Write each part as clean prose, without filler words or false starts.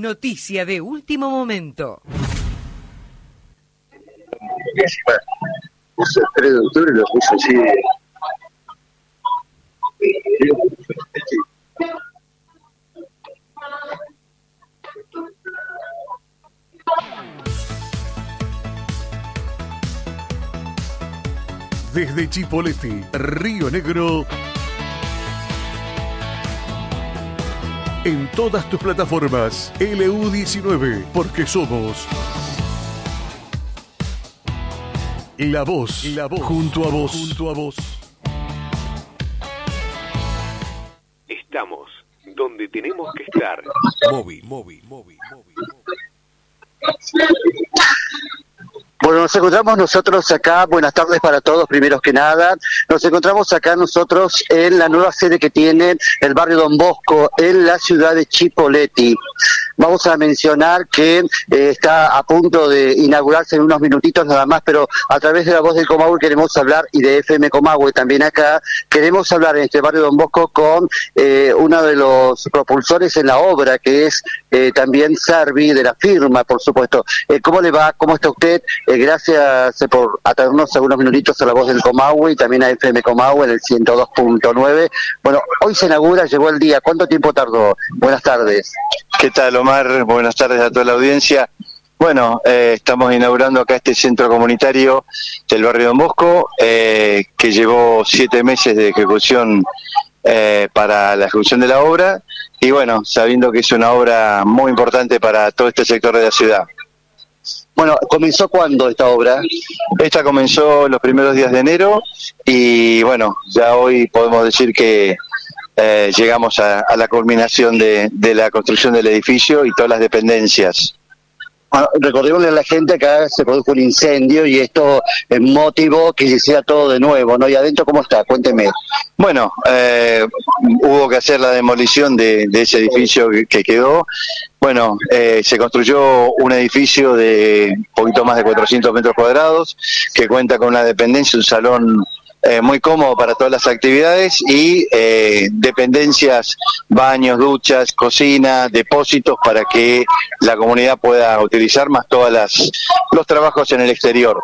Noticia de último momento. Ese 3 de octubre lo puso así. Desde Chipoleti, Río Negro, en todas tus plataformas, LU19, porque somos la voz, junto a vos. Estamos donde tenemos que estar. Móvil. Bueno, nos encontramos nosotros acá, buenas tardes para todos, primeros que nada, nos encontramos acá nosotros en la nueva sede que tiene el barrio Don Bosco, en la ciudad de Chipoleti. Vamos a mencionar que está a punto de inaugurarse en unos minutitos nada más, pero a través de la voz del Comahue queremos hablar, y de FM Comahue también acá, queremos hablar en este barrio Don Bosco con uno de los propulsores en la obra, que es también Servi, de la firma, por supuesto. ¿Cómo le va? ¿Cómo está usted? Gracias por atendernos algunos minutitos a la voz del Comahue y también a FM Comahue en el 102.9. Bueno, hoy se inaugura, llegó el día. ¿Cuánto tiempo tardó? Buenas tardes. ¿Qué tal, Omar? Buenas tardes a toda la audiencia. Bueno, estamos inaugurando acá este centro comunitario del barrio Don Bosco, que llevó 7 meses de ejecución para la ejecución de la obra, y bueno, sabiendo que es una obra muy importante para todo este sector de la ciudad. Bueno, ¿comenzó cuándo esta obra? Esta comenzó los primeros días de enero y bueno, ya hoy podemos decir que llegamos a la culminación de la construcción del edificio y todas las dependencias. Bueno, recordémosle a la gente que acá se produjo un incendio y esto motivó que se hiciera todo de nuevo, ¿no? ¿Y adentro cómo está? Cuénteme. Bueno, hubo que hacer la demolición de ese edificio que quedó. Bueno, se construyó un edificio de un poquito más de 400 metros cuadrados, que cuenta con una dependencia, un salón muy cómodo para todas las actividades y dependencias, baños, duchas, cocina, depósitos para que la comunidad pueda utilizar, más todos los trabajos en el exterior.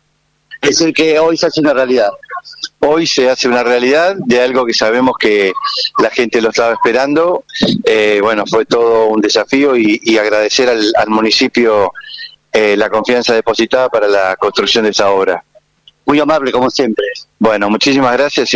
Es decir, que hoy se hace una realidad. Hoy se hace una realidad de algo que sabemos que la gente lo estaba esperando. Bueno, fue todo un desafío y agradecer al municipio la confianza depositada para la construcción de esa obra. Muy amable, como siempre. Bueno, muchísimas gracias y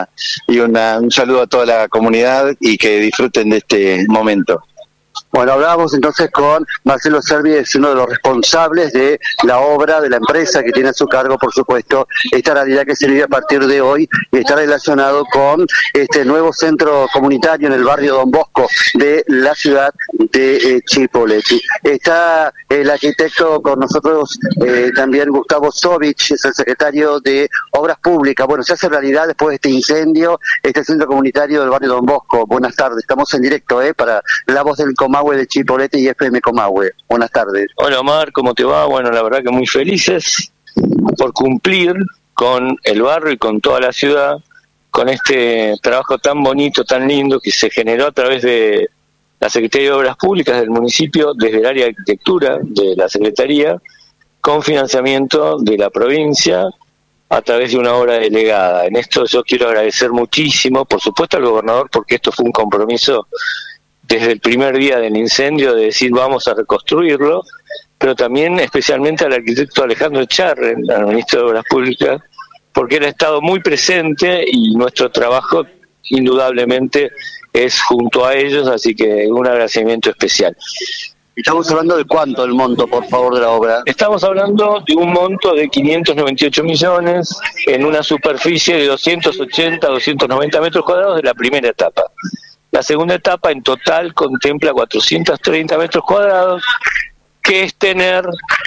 un saludo a toda la comunidad y que disfruten de este momento. Bueno, hablábamos entonces con Marcelo Servi, es uno de los responsables de la obra, de la empresa que tiene a su cargo, por supuesto, esta realidad que se vive a partir de hoy y está relacionado con este nuevo centro comunitario en el barrio Don Bosco de la ciudad de Chipoleti. Está el arquitecto con nosotros, también Gustavo Sovich, es el secretario de Obras Públicas. Bueno, se hace realidad después de este incendio, este centro comunitario del barrio Don Bosco. Buenas tardes, estamos en directo para la voz del Comahue de Chipoleti y FM Comahue. Buenas tardes. Hola Omar, ¿cómo te va? Bueno, la verdad que muy felices por cumplir con el barrio y con toda la ciudad, con este trabajo tan bonito, tan lindo que se generó a través de la Secretaría de Obras Públicas del municipio, desde el área de arquitectura de la Secretaría, con financiamiento de la provincia a través de una obra delegada. En esto yo quiero agradecer muchísimo, por supuesto al gobernador, porque esto fue un compromiso desde el primer día del incendio de decir vamos a reconstruirlo, pero también especialmente al arquitecto Alejandro Echarren, al ministro de Obras Públicas, porque él ha estado muy presente y nuestro trabajo indudablemente es junto a ellos, así que un agradecimiento especial. Estamos hablando de cuánto el monto, por favor, de la obra. Estamos hablando de un monto de 598 millones en una superficie de 280, 290 metros cuadrados de la primera etapa. La segunda etapa en total contempla 430 metros cuadrados, que es tener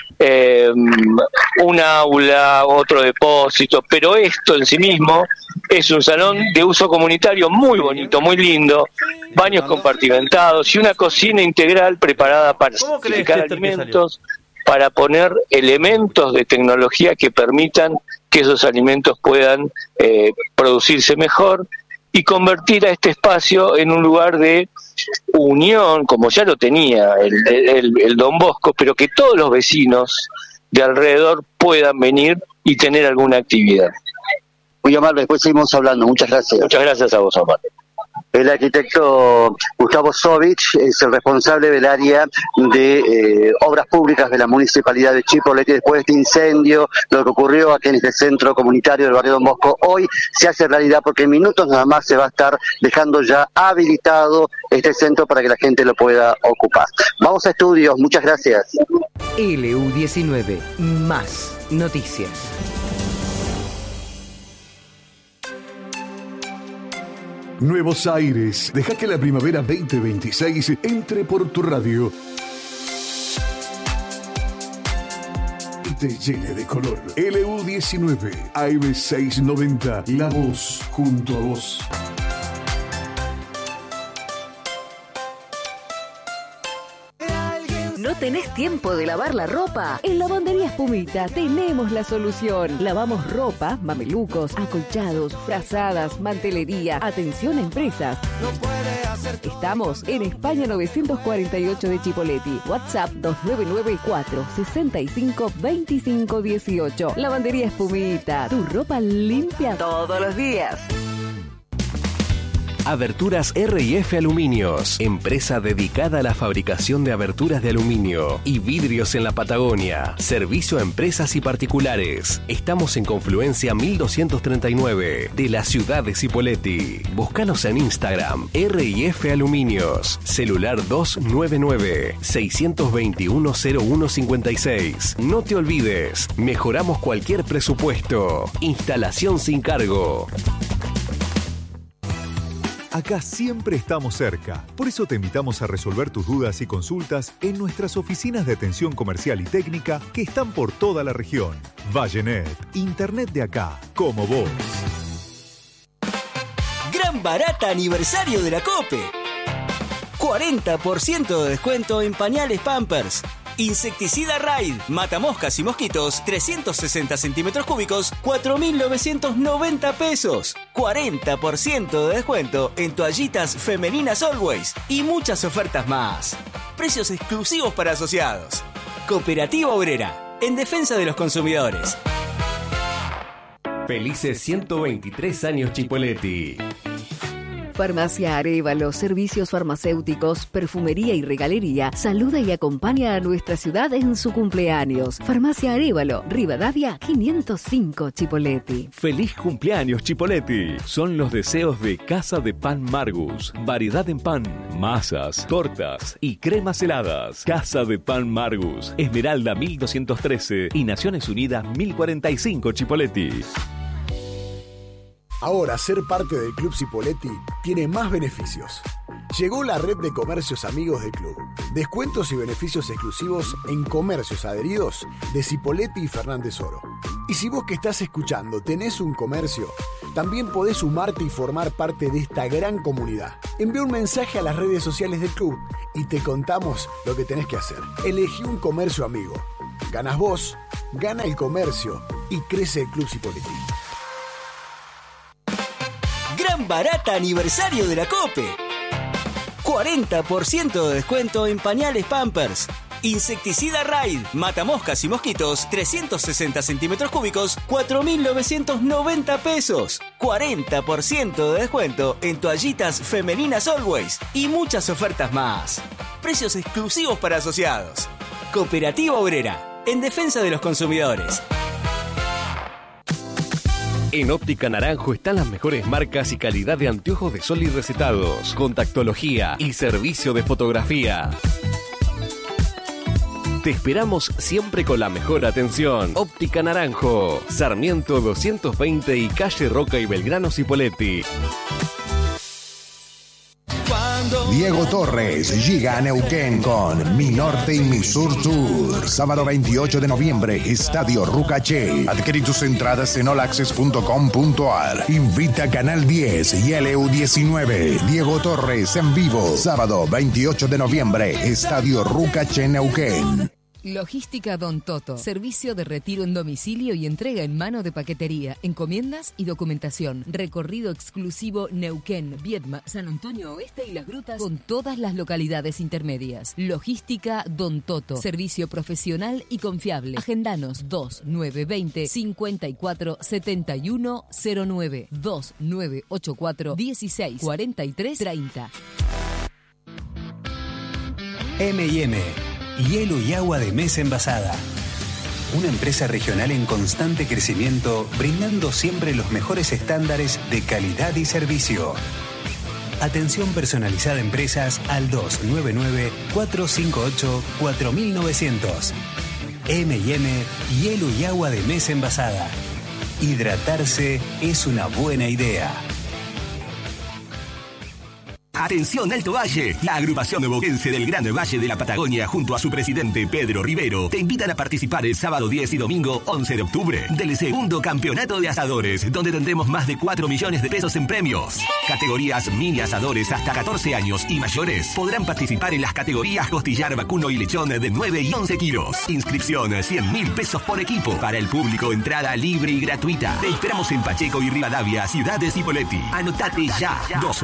un aula, otro depósito, pero esto en sí mismo es un salón de uso comunitario muy bonito, muy lindo, baños compartimentados y una cocina integral preparada para certificar alimentos, para poner elementos de tecnología que permitan que esos alimentos puedan producirse mejor. y convertir a este espacio en un lugar de unión, como ya lo tenía el Don Bosco, pero que todos los vecinos de alrededor puedan venir y tener alguna actividad. Muy amable, después seguimos hablando. Muchas gracias. Muchas gracias a vos, Omar. El arquitecto Gustavo Sovich es el responsable del área de obras públicas de la Municipalidad de Chipoleti. Después de este incendio, lo que ocurrió aquí en este centro comunitario del barrio Don Bosco, hoy se hace realidad porque en minutos nada más se va a estar dejando ya habilitado este centro para que la gente lo pueda ocupar. Vamos a estudios, muchas gracias. LU19, más noticias. Nuevos Aires. Deja que la primavera 2026 entre por tu radio y te llene de color. LU19, AM690, la voz junto a vos. ¿No tenés tiempo de lavar la ropa? En Lavandería Espumita tenemos la solución. Lavamos ropa, mamelucos, acolchados, frazadas, mantelería. Atención a empresas. Estamos en España 948 de Chipoleti. WhatsApp 2994 65 25 18. Lavandería Espumita. Tu ropa limpia todos los días. Aberturas R&F Aluminios, empresa dedicada a la fabricación de aberturas de aluminio y vidrios en la Patagonia. Servicio a empresas y particulares. Estamos en Confluencia 1239 de la ciudad de Cipolletti. Búscanos en Instagram, R&F Aluminios. Celular 299-621-0156. No te olvides, mejoramos cualquier presupuesto. Instalación sin cargo. Acá siempre estamos cerca. Por eso te invitamos a resolver tus dudas y consultas en nuestras oficinas de atención comercial y técnica que están por toda la región. Vallenet, Internet de acá, como vos. Gran barata aniversario de la COPE. 40% de descuento en pañales Pampers. Insecticida Raid, matamoscas y mosquitos, 360 centímetros cúbicos, 4.990 pesos. 40% de descuento en toallitas femeninas Always y muchas ofertas más. Precios exclusivos para asociados. Cooperativa Obrera, en defensa de los consumidores. Felices 123 años Chipolletti. Farmacia Arévalo, servicios farmacéuticos, perfumería y regalería, saluda y acompaña a nuestra ciudad en su cumpleaños. Farmacia Arévalo, Rivadavia 505, Chipolletti. ¡Feliz cumpleaños, Chipolletti! Son los deseos de Casa de Pan Margus. Variedad en pan, masas, tortas y cremas heladas. Casa de Pan Margus, Esmeralda 1213 y Naciones Unidas 1045, Chipolletti. Ahora ser parte del Club Cipolletti tiene más beneficios. Llegó la red de comercios amigos del club. Descuentos y beneficios exclusivos en comercios adheridos de Cipolletti y Fernández Oro. Y si vos que estás escuchando tenés un comercio, también podés sumarte y formar parte de esta gran comunidad. Envía un mensaje a las redes sociales del club y te contamos lo que tenés que hacer. Elegí un comercio amigo. Ganas vos, gana el comercio y crece el Club Cipolletti. Gran barata aniversario de la COPE. 40% de descuento en pañales Pampers. Insecticida Raid, matamoscas y mosquitos, 360 centímetros cúbicos, 4.990 pesos. 40% de descuento en toallitas femeninas Always y muchas ofertas más. Precios exclusivos para asociados. Cooperativa Obrera, en defensa de los consumidores. En Óptica Naranjo están las mejores marcas y calidad de anteojos de sol y recetados, contactología y servicio de fotografía. Te esperamos siempre con la mejor atención. Óptica Naranjo, Sarmiento 220 y calle Roca y Belgrano Cipolletti. Diego Torres llega a Neuquén con Mi Norte y Mi Sur Tour. Sábado 28 de noviembre, Estadio Rucaché. Adquirí tus entradas en olaccess.com.ar. Invita Canal 10 y LU19. Diego Torres en vivo. Sábado 28 de noviembre, Estadio Rucaché, Neuquén. Logística Don Toto. Servicio de retiro en domicilio y entrega en mano de paquetería, encomiendas y documentación. Recorrido exclusivo Neuquén, Viedma, San Antonio Oeste y Las Grutas con todas las localidades intermedias. Logística Don Toto. Servicio profesional y confiable. Agendanos 2920 54 71 09 2984 16 43 30. M&M, hielo y agua de mesa envasada. Una empresa regional en constante crecimiento, brindando siempre los mejores estándares de calidad y servicio. Atención personalizada a empresas al 299-458-4900. M&M, hielo y agua de mesa envasada. Hidratarse es una buena idea. Atención Alto Valle, la agrupación boquense del Gran Valle de la Patagonia junto a su presidente Pedro Rivero te invitan a participar el sábado 10 y domingo 11 de octubre del segundo campeonato de asadores, donde tendremos más de 4 millones de pesos en premios. Categorías mini asadores hasta 14 años y mayores podrán participar en las categorías costillar, vacuno y lechón de 9 y 11 kilos. Inscripción 100.000 pesos por equipo. Para el público, entrada libre y gratuita. Te esperamos en Pacheco y Rivadavia, Ciudad de Cipolletti. Anotate ya.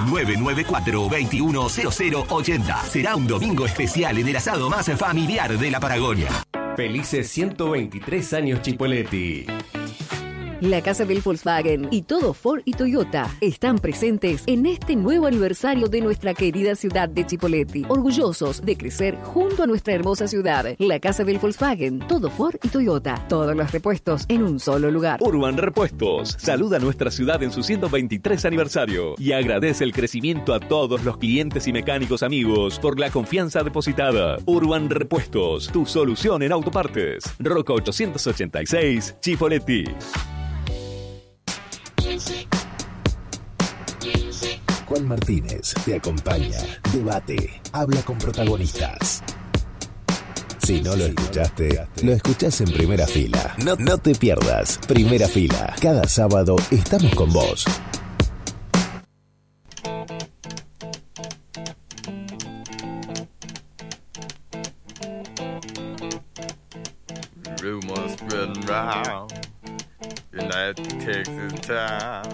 2994-210080. Será un domingo especial en el asado más familiar de la Patagonia. Felices 123 años Chipolletti. La Casa del Volkswagen y todo Ford y Toyota están presentes en este nuevo aniversario de nuestra querida ciudad de Chipolletti. Orgullosos de crecer junto a nuestra hermosa ciudad. La Casa del Volkswagen, todo Ford y Toyota. Todos los repuestos en un solo lugar. Urban Repuestos saluda a nuestra ciudad en su 123 aniversario y agradece el crecimiento a todos los clientes y mecánicos amigos por la confianza depositada. Urban Repuestos, tu solución en autopartes. Roca 886, Chipolletti. Juan Martínez te acompaña, debate, habla con protagonistas. Si no lo escuchaste, lo escuchás en Primera Fila. No te pierdas Primera Fila. Cada sábado estamos con vos. Rumors spreading round United Texas town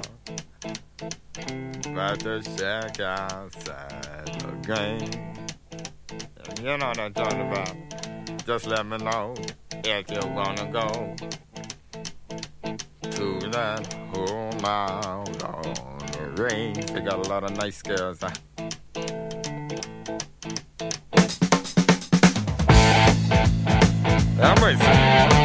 about the shack outside the game. You know what I'm talking about. Just let me know if you wanna go to that home out on the range. They got a lot of nice girls. I'm racing.